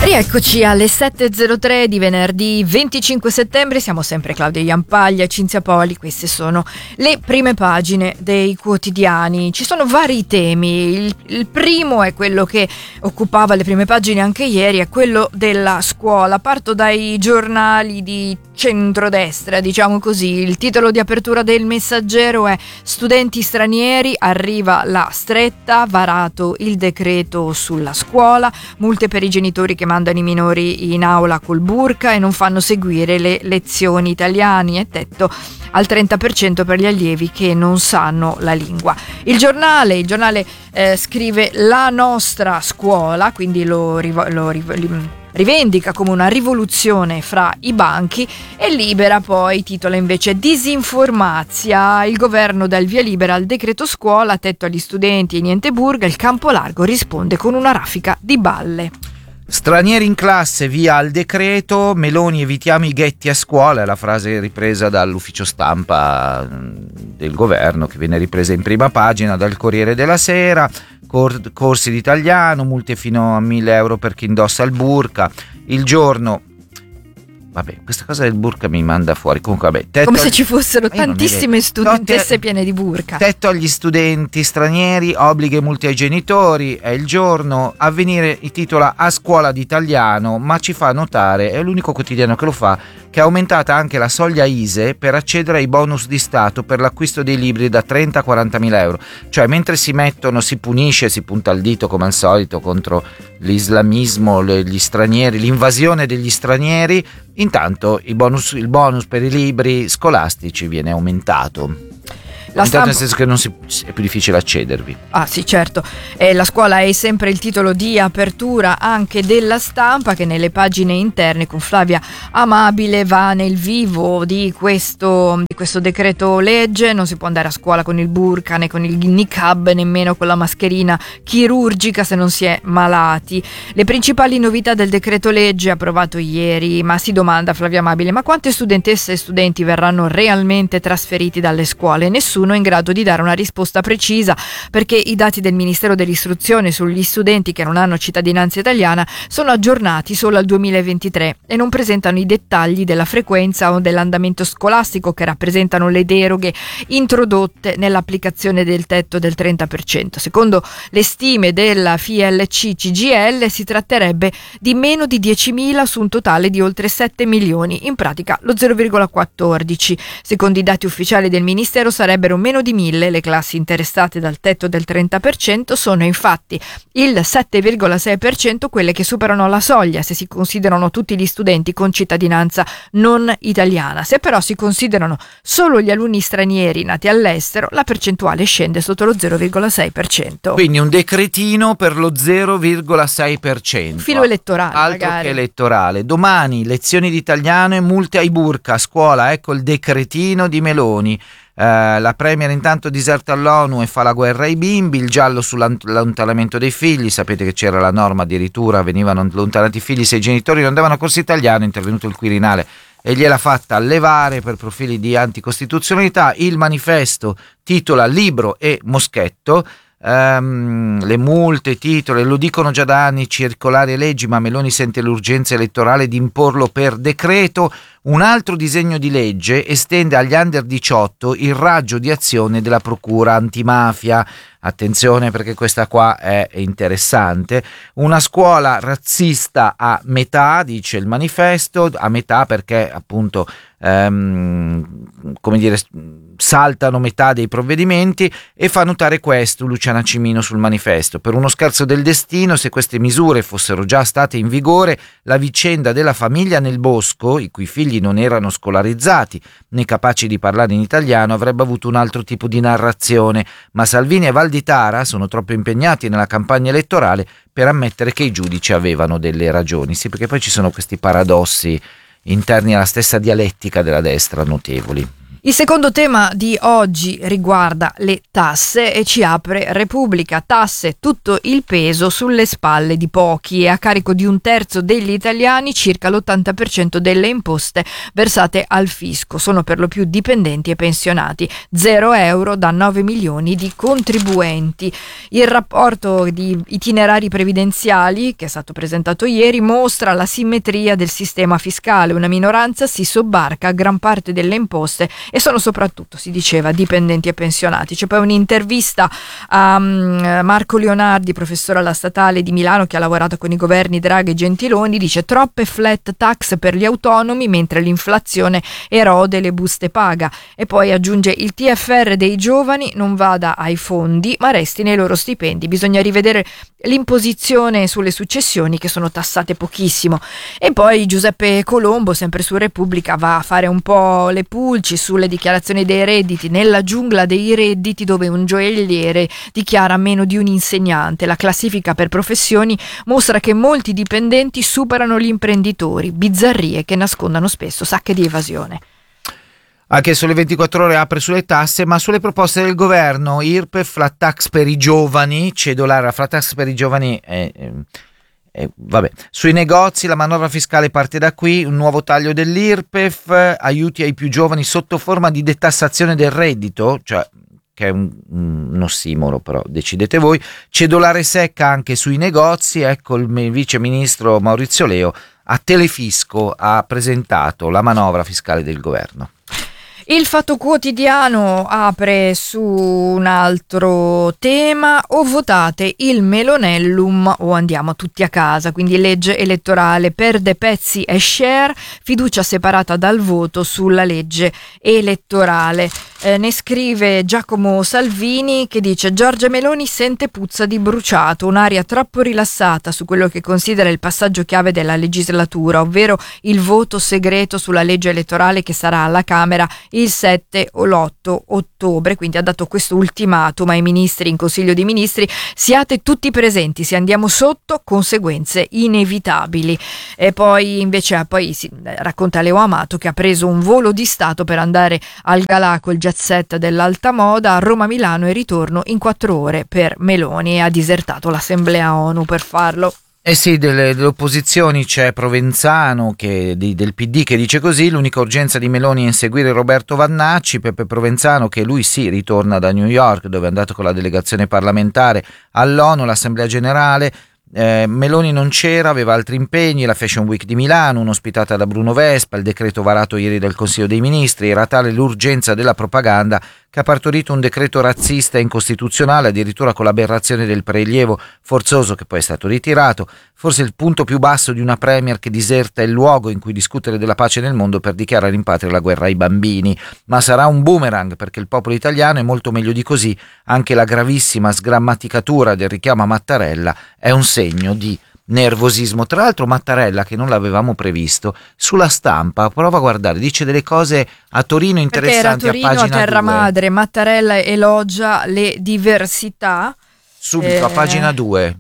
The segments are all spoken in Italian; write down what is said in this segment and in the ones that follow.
Rieccoci alle 7.03 di venerdì 25 settembre, siamo sempre Claudia Jampaglia e Cinzia Poli, queste sono le prime pagine dei quotidiani. Ci sono vari temi, il primo è quello che occupava le prime pagine anche ieri, è quello della scuola. Parto dai giornali di centrodestra, diciamo così. Il titolo di apertura del Messaggero è "Studenti stranieri, arriva la stretta, varato il decreto sulla scuola, multe per i genitori che mandano i minori in aula col burka e non fanno seguire le lezioni italiane, e tetto al 30% per gli allievi che non sanno la lingua". Il giornale scrive "La nostra scuola", quindi lo rivendica come una rivoluzione fra i banchi, e Libera poi titola invece "Disinformazia, il governo dà il via libera al decreto scuola, tetto agli studenti e niente burga, il campo largo risponde con una raffica di balle". Stranieri in classe, via al decreto, Meloni evitiamo i ghetti a scuola, è la frase ripresa dall'ufficio stampa del governo, che viene ripresa in prima pagina dal Corriere della Sera. Corsi di italiano, multe fino a 1.000 euro per chi indossa il burka. Il Giorno, vabbè, questa cosa del burka mi manda fuori. Comunque, vabbè, tetto come se ci fossero tantissime studentesse piene di burka. Tetto agli studenti stranieri, obblighi e multe ai genitori. È Il Giorno. Avvenire titola "A scuola di italiano", ma ci fa notare, è l'unico quotidiano che lo fa, che è aumentata anche la soglia ISEE per accedere ai bonus di Stato per l'acquisto dei libri da 30 a 40.000 euro. Cioè, mentre si punisce, si punta il dito come al solito contro l'islamismo, gli stranieri, l'invasione degli stranieri, intanto il bonus per i libri scolastici viene aumentato. Nel senso che è più difficile accedervi. Ah sì, certo. La scuola è sempre il titolo di apertura anche della Stampa, che nelle pagine interne con Flavia Amabile va nel vivo di questo decreto legge. Non si può andare a scuola con il burka né con il niqab, nemmeno con la mascherina chirurgica se non si è malati. Le principali novità del decreto legge approvato ieri, ma si domanda Flavia Amabile: ma quante studentesse e studenti verranno realmente trasferiti dalle scuole? Nessuno è in grado di dare una risposta precisa, perché i dati del Ministero dell'Istruzione sugli studenti che non hanno cittadinanza italiana sono aggiornati solo al 2023 e non presentano i dettagli della frequenza o dell'andamento scolastico che rappresentano le deroghe introdotte nell'applicazione del tetto del 30%. Secondo le stime della FILC-CGIL si tratterebbe di meno di 10.000 su un totale di oltre 7 milioni, in pratica lo 0,14. Secondo i dati ufficiali del Ministero sarebbero meno di 1.000 le classi interessate dal tetto del 30%, sono infatti il 7,6% quelle che superano la soglia se si considerano tutti gli studenti con cittadinanza non italiana. Se però si considerano solo gli alunni stranieri nati all'estero, la percentuale scende sotto lo 0,6%. Quindi un decretino per lo 0,6%. Filo elettorale, altro magari. Che elettorale. Domani lezioni di italiano e multe ai burka a scuola, ecco il decretino di Meloni. La premier intanto diserta all'ONU e fa la guerra ai bimbi. Il giallo sull'allontanamento dei figli, sapete che c'era la norma, addirittura venivano allontanati i figli se i genitori non andavano a corso italiano, è intervenuto il Quirinale e gliel'ha fatta levare per profili di anticostituzionalità. Il Manifesto titola "Libro e Moschetto". Le multe, titolo, lo dicono già da anni circolari e leggi, ma Meloni sente l'urgenza elettorale di imporlo per decreto. Un altro disegno di legge estende agli under 18 il raggio di azione della procura antimafia. Attenzione, perché questa qua è interessante. Una scuola razzista a metà, dice il Manifesto, a metà perché appunto saltano metà dei provvedimenti, e fa notare questo Luciana Cimino sul Manifesto: per uno scherzo del destino, se queste misure fossero già state in vigore, la vicenda della famiglia nel bosco, i cui figli non erano scolarizzati né capaci di parlare in italiano, avrebbe avuto un altro tipo di narrazione, ma Salvini e Valditara sono troppo impegnati nella campagna elettorale per ammettere che i giudici avevano delle ragioni. Sì, perché poi ci sono questi paradossi interni alla stessa dialettica della destra notevoli. Il secondo tema di oggi riguarda le tasse e ci apre Repubblica. Tasse, tutto il peso sulle spalle di pochi e a carico di un terzo degli italiani circa l'80% delle imposte versate al fisco. Sono per lo più dipendenti e pensionati. 0 euro da 9 milioni di contribuenti. Il rapporto di itinerari previdenziali, che è stato presentato ieri, mostra la simmetria del sistema fiscale. Una minoranza si sobbarca a gran parte delle imposte e sono soprattutto, si diceva, dipendenti e pensionati. C'è poi un'intervista a Marco Leonardi, professore alla Statale di Milano, che ha lavorato con i governi Draghi e Gentiloni. Dice: troppe flat tax per gli autonomi mentre l'inflazione erode le buste paga. E poi aggiunge: il TFR dei giovani non vada ai fondi ma resti nei loro stipendi, bisogna rivedere l'imposizione sulle successioni che sono tassate pochissimo. E poi Giuseppe Colombo, sempre su Repubblica, va a fare un po' le pulci sulle dichiarazioni dei redditi nella giungla dei redditi, dove un gioielliere dichiara meno di un insegnante. La classifica per professioni mostra che molti dipendenti superano gli imprenditori, bizzarrie che nascondono spesso sacche di evasione. Anche Sole 24 Ore apre sulle tasse, ma sulle proposte del governo. IRPEF, flat tax per i giovani, cedolare la flat tax per i giovani. Vabbè. Sui negozi la manovra fiscale parte da qui, un nuovo taglio dell'IRPEF, aiuti ai più giovani sotto forma di detassazione del reddito, cioè che è un ossimoro, però decidete voi. Cedolare secca anche sui negozi. Ecco, il vice ministro Maurizio Leo a Telefisco ha presentato la manovra fiscale del governo. Il Fatto Quotidiano apre su un altro tema: o votate il Melonellum o andiamo tutti a casa. Quindi legge elettorale, perde pezzi e share, fiducia separata dal voto sulla legge elettorale. Ne scrive Giacomo Salvini, che dice: Giorgia Meloni sente puzza di bruciato, un'aria troppo rilassata su quello che considera il passaggio chiave della legislatura, ovvero il voto segreto sulla legge elettorale che sarà alla Camera il 7 o l'8 ottobre. Quindi ha dato questo ultimatum ai ministri in Consiglio dei Ministri: siate tutti presenti, se andiamo sotto conseguenze inevitabili. E poi invece racconta Leo Amato che ha preso un volo di Stato per andare al galà col jet set dell'alta moda a Roma-Milano e ritorno in 4 ore per Meloni, e ha disertato l'Assemblea ONU per farlo. Eh sì, delle opposizioni c'è Provenzano del PD che dice così: l'unica urgenza di Meloni è inseguire Roberto Vannacci. Peppe Provenzano, che lui sì ritorna da New York, dove è andato con la delegazione parlamentare all'ONU, l'Assemblea Generale. Meloni non c'era, aveva altri impegni, la Fashion Week di Milano, un'ospitata da Bruno Vespa, il decreto varato ieri dal Consiglio dei Ministri. Era tale l'urgenza della propaganda che ha partorito un decreto razzista e incostituzionale, addirittura con l'aberrazione del prelievo forzoso, che poi è stato ritirato. Forse il punto più basso di una premier che diserta il luogo in cui discutere della pace nel mondo per dichiarare in patria la guerra ai bambini. Ma sarà un boomerang, perché il popolo italiano è molto meglio di così. Anche la gravissima sgrammaticatura del richiamo a Mattarella è un segno di nervosismo. Tra l'altro Mattarella, che non l'avevamo previsto, sulla Stampa prova a guardare, dice delle cose a Torino interessanti. Perché era Torino, a pagina a terra 2. madre. Mattarella elogia le diversità. Subito a pagina 2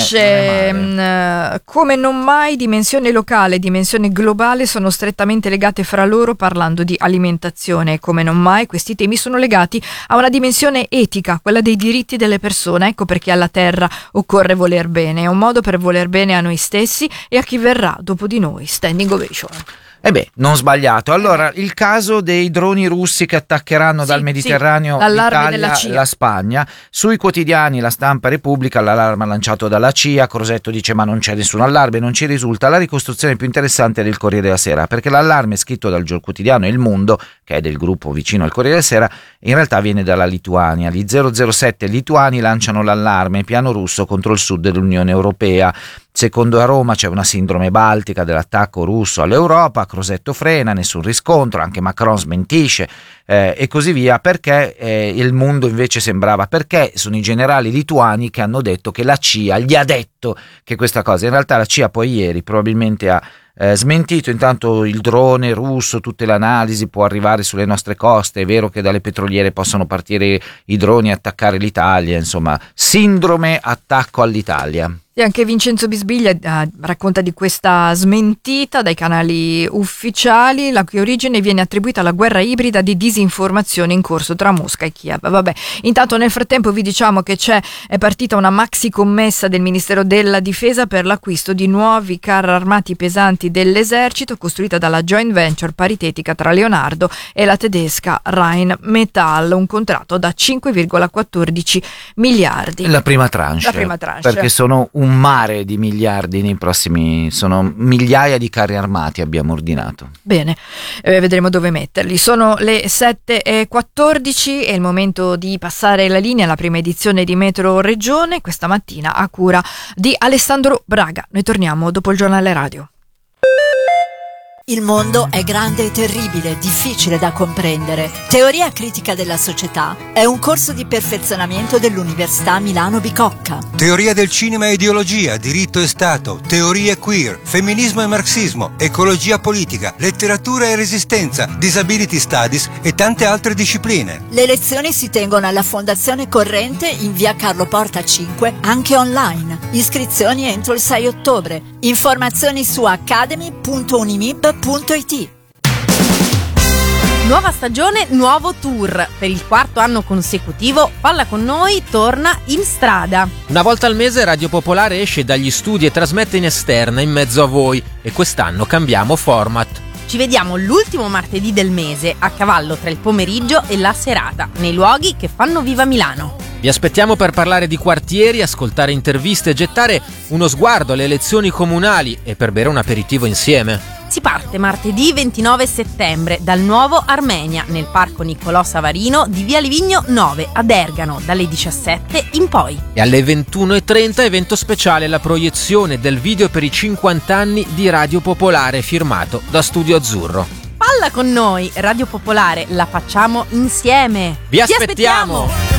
dice come non mai dimensione locale e dimensione globale sono strettamente legate fra loro, parlando di alimentazione, e come non mai questi temi sono legati a una dimensione etica, quella dei diritti delle persone. Ecco perché alla terra occorre voler bene, è un modo per voler bene a noi stessi e a chi verrà dopo di noi. Standing ovation. Non sbagliato. Allora, il caso dei droni russi che attaccheranno dal Mediterraneo l'Italia e la Spagna. Sui quotidiani La Stampa e Repubblica l'allarme lanciato dalla CIA. Crosetto dice: ma non c'è nessun allarme, non ci risulta. La ricostruzione più interessante è del Corriere della Sera, perché l'allarme scritto dal quotidiano Il Mondo, che è del gruppo vicino al Corriere della Sera, in realtà viene dalla Lituania. Gli 007 lituani lanciano l'allarme: piano russo contro il sud dell'Unione Europea. Secondo a Roma c'è una sindrome baltica dell'attacco russo all'Europa. Crosetto frena, nessun riscontro, anche Macron smentisce, e così via. Perché il mondo invece sembrava, perché sono i generali lituani che hanno detto che la CIA gli ha detto che questa cosa. In realtà la CIA poi ieri probabilmente ha smentito. Intanto il drone russo, tutte le analisi, può arrivare sulle nostre coste. È vero che dalle petroliere possono partire i droni e attaccare l'Italia. Insomma, sindrome attacco all'Italia. E anche Vincenzo Bisbiglia racconta di questa smentita dai canali ufficiali, la cui origine viene attribuita alla guerra ibrida di disinformazione in corso tra Mosca e Kiev. Vabbè, intanto nel frattempo vi diciamo che è partita una maxi commessa del Ministero della Difesa per l'acquisto di nuovi carri armati pesanti dell'esercito, costruita dalla joint venture paritetica tra Leonardo e la tedesca Rheinmetall, un contratto da 5,14 miliardi. La prima tranche. Perché sono un mare di miliardi nei prossimi, sono migliaia di carri armati abbiamo ordinato. Bene, vedremo dove metterli. Sono le 7:14, è il momento di passare la linea alla prima edizione di Metro Regione, questa mattina a cura di Alessandro Braga. Noi torniamo dopo il giornale radio. Il mondo è grande e terribile, difficile da comprendere. Teoria critica della società è un corso di perfezionamento dell'Università Milano Bicocca. Teoria del cinema e ideologia, diritto e Stato, teorie queer, femminismo e marxismo, ecologia politica, letteratura e resistenza, disability studies e tante altre discipline. Le lezioni si tengono alla Fondazione Corrente in via Carlo Porta 5, anche online. Iscrizioni entro il 6 ottobre. Informazioni su academy.unimib.it. Nuova stagione, nuovo tour. Per il 4º anno consecutivo Palla con noi torna in strada. Una volta al mese Radio Popolare esce dagli studi e trasmette in esterna in mezzo a voi, e quest'anno cambiamo format. Ci vediamo l'ultimo martedì del mese, a cavallo tra il pomeriggio e la serata, nei luoghi che fanno viva Milano. Vi aspettiamo per parlare di quartieri, ascoltare interviste, gettare uno sguardo alle elezioni comunali e per bere un aperitivo insieme. Si parte martedì 29 settembre dal nuovo Armenia nel Parco Niccolò Savarino di Via Livigno 9 ad Ergano dalle 17 in poi. E alle 21:30 evento speciale, la proiezione del video per i 50 anni di Radio Popolare firmato da Studio Azzurro. Palla con noi, Radio Popolare, la facciamo insieme. Vi aspettiamo!